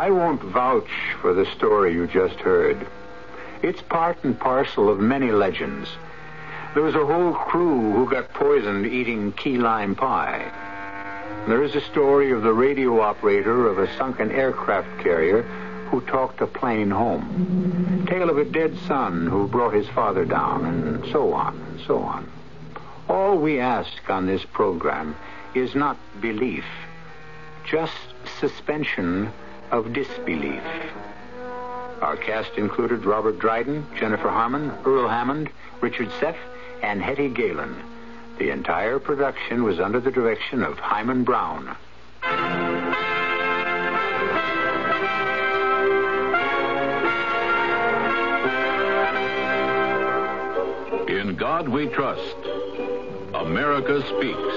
I won't vouch for the story you just heard. It's part and parcel of many legends. There was a whole crew who got poisoned eating key lime pie. There is a story of the radio operator of a sunken aircraft carrier who talked a plane home. Tale of a dead son who brought his father down, and so on and so on. All we ask on this program is not belief, just suspension of disbelief. Our cast included Robert Dryden, Jennifer Harmon, Earl Hammond, Richard Seff, and Hetty Galen. The entire production was under the direction of Hyman Brown. In God we trust. America speaks.